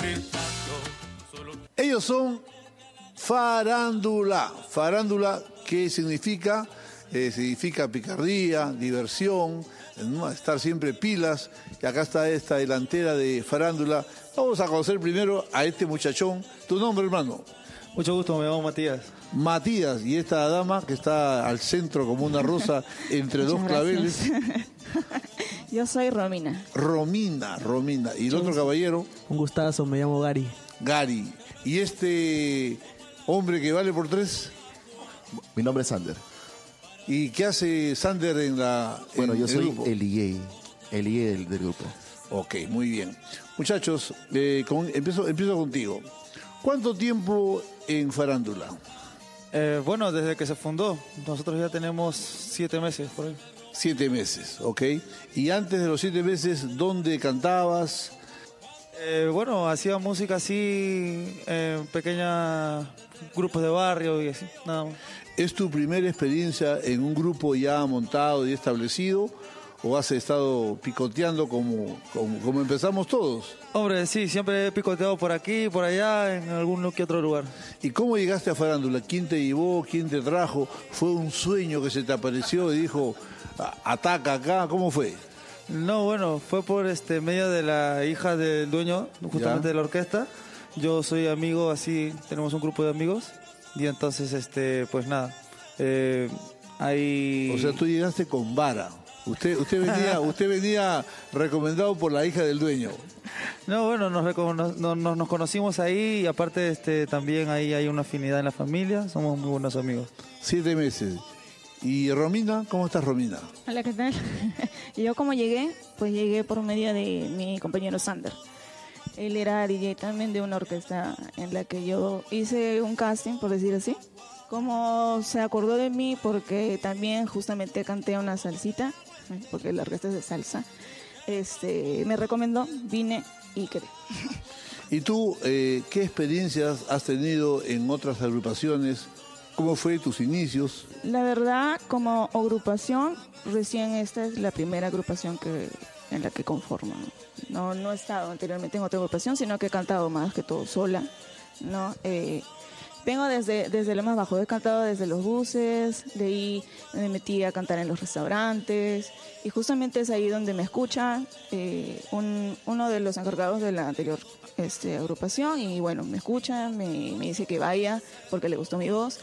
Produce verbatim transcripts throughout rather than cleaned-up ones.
Ellos son Farándula. Farándula, ¿qué significa? Eh, significa picardía, diversión, ¿no? Estar siempre pilas. Y acá está esta delantera de Farándula. Vamos a conocer primero a este muchachón. ¿Tu nombre, hermano? Mucho gusto, me llamo Matías. Matías, y esta dama que está al centro como una rosa entre Muchas dos claveles. Yo soy Romina. Romina, Romina. Y el otro caballero, Un gustazo, me llamo Gary. Gary. Y este hombre que vale por tres, Mi nombre es Sander. ¿y qué hace Sander en la en Bueno, yo el soy grupo? el I A, el I A del, del grupo. Ok, muy bien. Muchachos, eh, con- empiezo, empiezo contigo. ¿Cuánto tiempo en Farándula? Eh, bueno, desde que se fundó, nosotros ya tenemos siete meses por ahí. Siete meses, ok. Y antes de los siete meses, ¿dónde cantabas? Eh, bueno, hacía música así, eh, pequeños grupos de barrio y así, nada más. ¿Es tu primera experiencia en un grupo ya montado y establecido? ¿O has estado picoteando como, como, como empezamos todos? Hombre, sí, siempre he picoteado por aquí, por allá, en algún que otro lugar. ¿Y cómo llegaste a Farándula? ¿Quién te llevó? ¿Quién te trajo? ¿Fue un sueño que se te apareció y dijo, "A- ataca acá"? ¿Cómo fue? No, bueno, fue por este medio de la hija del dueño, justamente Ya. de la orquesta. Yo soy amigo, así, tenemos un grupo de amigos. Y entonces, este, pues nada, eh, ahí... O sea, tú llegaste con vara. Usted, usted venía, usted venía recomendado por la hija del dueño. No, bueno, nos, recono- nos, nos- nos conocimos ahí y aparte este, también ahí hay una afinidad en la familia, somos muy buenos amigos. Siete meses. ¿Y Romina? ¿Cómo estás, Romina? Hola, ¿qué tal? Yo como llegué, pues llegué por medio de mi compañero Sander. Él era D J también de una orquesta en la que yo hice un casting, por decir así. Como se acordó de mí porque también justamente canté una salsita, porque la orquesta es de salsa, este, me recomendó, vine y quedé. ¿Y tú eh, qué experiencias has tenido en otras agrupaciones? ¿Cómo fue tus inicios? La verdad, como agrupación, recién esta es la primera agrupación que en la que conformo. No, no, no he estado anteriormente en otra agrupación, sino que he cantado más que todo sola, ¿no? Eh, vengo desde, desde lo más bajo, he cantado desde los buses, de ahí me metí a cantar en los restaurantes, y justamente es ahí donde me escuchan eh, un, uno de los encargados de la anterior este, agrupación, y bueno, me escucha, me, me dice que vaya porque le gustó mi voz.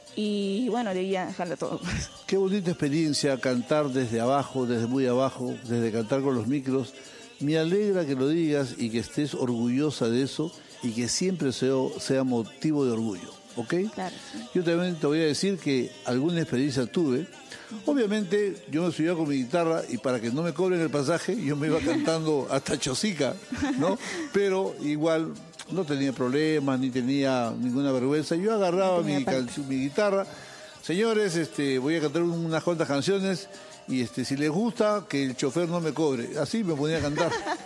Y bueno, de ahí ya jala todo. Qué bonita experiencia cantar desde abajo, desde muy abajo, desde cantar con los micros. Me alegra que lo digas y que estés orgullosa de eso y que siempre sea, sea motivo de orgullo, ¿ok? Claro, sí. Yo también te voy a decir que alguna experiencia tuve. Obviamente yo me subía con mi guitarra y para que no me cobren el pasaje yo me iba cantando hasta Chosica, ¿no? Pero igual no tenía problemas ni tenía ninguna vergüenza. Yo agarraba No tenía mi, palta. can- mi guitarra. Señores, este, voy a cantar unas cuantas canciones y este, si les gusta que el chofer no me cobre. Así me ponía a cantar.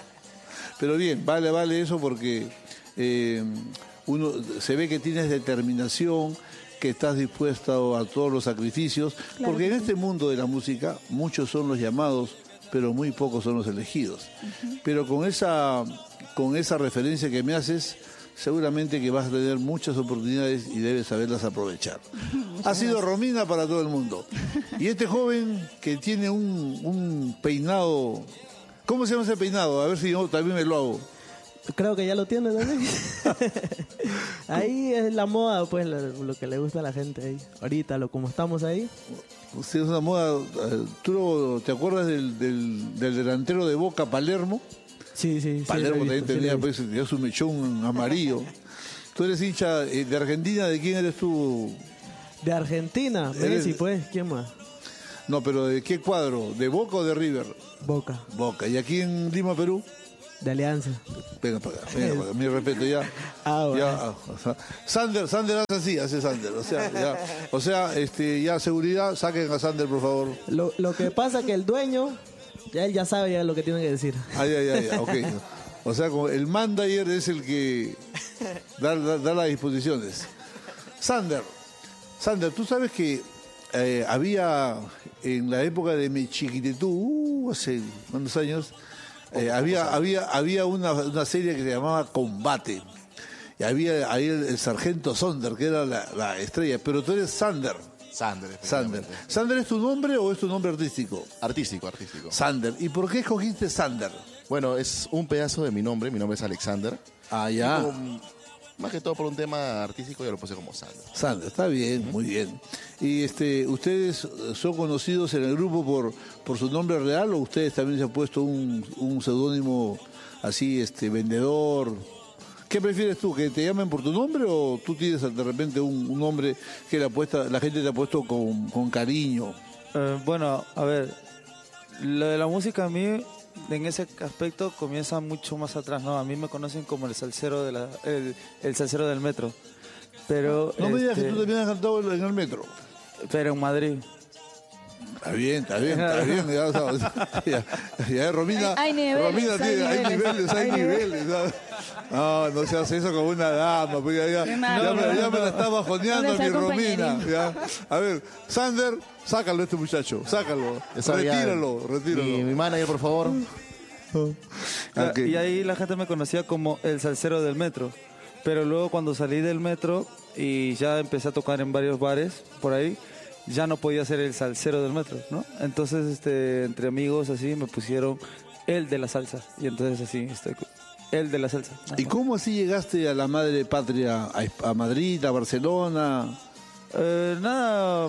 Pero bien, vale, vale eso porque eh, uno se ve que tienes determinación, que estás dispuesto a todos los sacrificios, Claro porque que en sí. este mundo de la música muchos son los llamados, pero muy pocos son los elegidos. Pero con esa, con esa referencia que me haces, seguramente que vas a tener muchas oportunidades y debes saberlas aprovechar. Ha sido Romina para todo el mundo. Y este joven que tiene un, un peinado, ¿cómo se llama ese peinado? A ver si yo también me lo hago. Creo que ya lo tiene también. Ahí es la moda, pues, lo, lo que le gusta a la gente ahí. Ahorita, lo como estamos ahí. Usted es una moda. eh, ¿Tú lo- te acuerdas del, del, del delantero de Boca, Palermo? Sí, sí, sí. Palermo lo he también visto, sí lo tenía, he pues, tenía su mechón amarillo. Tú eres hincha eh, de Argentina, ¿de quién eres tú? visto. De Argentina, Eres- Messi, pues, ¿quién más? No, pero ¿de qué cuadro? ¿De Boca o de River? Boca, Boca. ¿Y aquí en Lima, Perú? de Alianza. Venga para acá, venga para acá. Mi respeto, ya. Ah, bueno. ya ah, o sea, Sander, Sander hace así, hace Sander. O sea, ya, o sea, este, ya seguridad, saquen a Sander, por favor. Lo, lo que pasa que el dueño, ya él ya sabe ya lo que tiene que decir. Ay, ay, ay, ay, ok. O sea, como el manager es el que da, da- da las disposiciones. Sander, Sander, tú sabes que eh, había en la época de mi chiquitetú, uh, hace cuántos años, Eh, había había había una, una serie que se llamaba Combate. Y había ahí el, el sargento Sonder, que era la, la estrella. Pero tú eres Sander. Sander. Sander. efectivamente. ¿Sander es tu nombre o es tu nombre artístico? Artístico, artístico. Sander. ¿Y por qué escogiste Sander? Bueno, es un pedazo de mi nombre. Mi nombre es Alexander. Ah, Y ya. como- más que todo por un tema artístico, yo lo puse como Sander. Sander, está bien, muy bien. ¿Y este, ustedes son conocidos en el grupo por, por su nombre real o ustedes también se han puesto un, un seudónimo así, este, vendedor? ¿Qué prefieres tú, que te llamen por tu nombre o tú tienes de repente un, un nombre que la, puesta, la gente te ha puesto con, con cariño? Eh, bueno, a ver, lo de la música a mí, en ese aspecto, comienza mucho más atrás, ¿no? A mí me conocen como el salsero, de la, el, el salsero del metro. Pero, No me digas que este, tú también has cantado en el metro. pero en Madrid. Está bien, está bien, está bien. Ya, ya, ya, ya, Romina, Hay- hay niveles, Romina hay tiene, hay niveles, niveles, hay hay niveles. ¿sabes? No, no se hace eso como una dama. Pues ya, ya, Qué ya malo, me, ya me la está bajoneando ¿Dónde mi está el Romina. compañerismo? Ya. A ver, Sander, sácalo a este muchacho, sácalo. Esa ya- Retíralo, retíralo. Mi, mi manager, por favor. Ya, Ok. Y ahí la gente me conocía como el salsero del metro. Pero luego cuando salí del metro y ya empecé a tocar en varios bares por ahí, ya no podía ser el salsero del metro, ¿no? Entonces, este, entre amigos así me pusieron el de la salsa. Y entonces así, este, el de la salsa. ¿Y cómo así llegaste a la madre patria, a, a Madrid, a Barcelona? Eh, nada,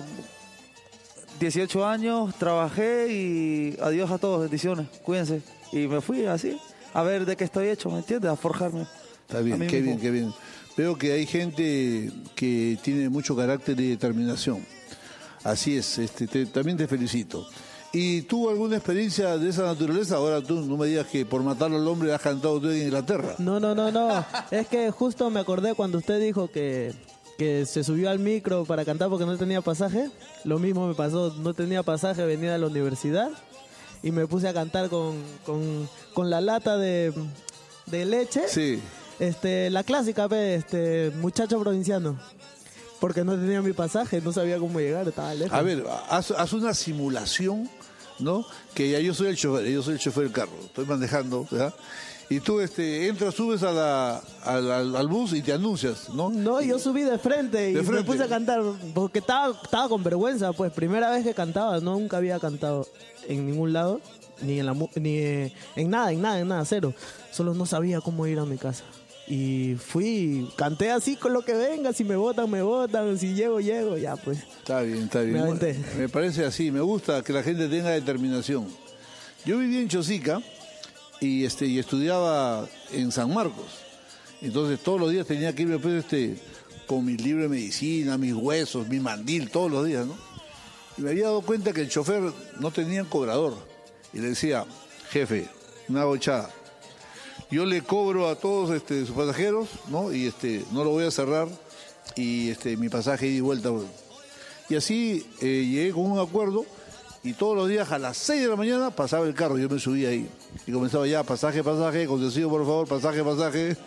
dieciocho años, trabajé y adiós a todos, bendiciones, cuídense. Y me fui así, a ver de qué estoy hecho, ¿me entiendes? A forjarme. Está A bien, mí qué mismo. bien, qué bien. Veo que hay gente que tiene mucho carácter y determinación. Así es, este, te- también te felicito. ¿Y tuvo alguna experiencia de esa naturaleza? Ahora tú no me digas que por matar al hombre has cantado tú en Inglaterra. No, no, no, no. Es que justo me acordé cuando usted dijo que, que se subió al micro para cantar porque no tenía pasaje. Lo mismo me pasó, no tenía pasaje, venía de la universidad y me puse a cantar con, con, con la lata de, de leche. Sí. Este, la clásica, pe, este, muchacho provinciano. Porque no tenía mi pasaje, no sabía cómo llegar, estaba lejos. A ver, haz, haz una simulación, ¿no? Que ya yo soy el chofer, yo soy el chofer del carro, estoy manejando, ¿verdad? Y tú este, entras, subes a la, al, al- al bus y te anuncias, ¿no? No, yo subí de frente y De me frente. puse a cantar porque estaba, estaba con vergüenza, pues primera vez que cantaba, no, nunca había cantado en ningún lado, ni en la mu- ni eh, en nada, en nada, en nada, cero. Solo no sabía cómo ir a mi casa. Y fui, canté así con lo que venga, si me votan, me votan, si llego, llego, ya pues. Está bien, está bien. Me aventé. Bueno, me parece así, me gusta que la gente tenga determinación. Yo vivía en Chosica y este y estudiaba en San Marcos. Entonces todos los días tenía que irme pues, este, con mi libro de medicina, mis huesos, mi mandil, todos los días, ¿no? Y me había dado cuenta que el chofer no tenía cobrador. Y le decía, jefe, una bochada. Yo le cobro a todos este, sus pasajeros, ¿no? Y este, no lo voy a cerrar. Y este, mi pasaje ida y vuelta. Y así eh, llegué con un acuerdo y todos los días a las seis de la mañana pasaba el carro, yo me subía ahí y comenzaba ya, pasaje, pasaje, concesivo por favor, pasaje, pasaje.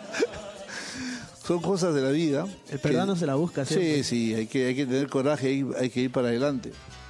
Son cosas de la vida. El peruano que- se la busca siempre. Sí, sí, hay que, hay que tener coraje, hay, hay que ir para adelante.